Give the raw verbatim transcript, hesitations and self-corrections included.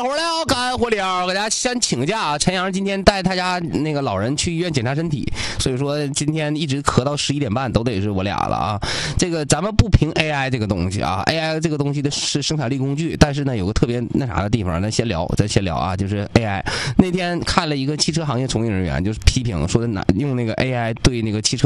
活了，干活了，给大家先请假啊。陈阳今天带他家那个老人去医院检查身体，所以说今天一直咳到十一点半，都得是我俩了啊。这个咱们不评 A I 这个东西啊 ，A I 这个东西的是生产力工具，但是呢有个特别那啥的地方，咱先聊，咱先聊啊，就是 A I。那天看了一个汽车行业从业人员，就是批评说的拿用那个 A I 对那个汽车